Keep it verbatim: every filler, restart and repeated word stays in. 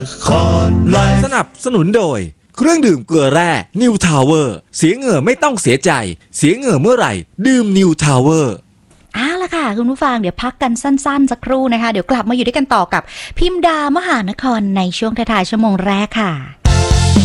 สนับสนุนโดยเครื่องดื่มเกลือแร่ New Tower เสียเหงื่อไม่ต้องเสียใจเสียเหงื่อเมื่อไหร่ดื่ม New Tower เอาล่ะค่ะคุณผู้ฟังเดี๋ยวพักกันสั้นๆสักครู่นะคะเดี๋ยวกลับมาอยู่ด้วยกันต่อกับพิมดามหานครในช่วงท้ายๆชั่วโมงแรกค่ะ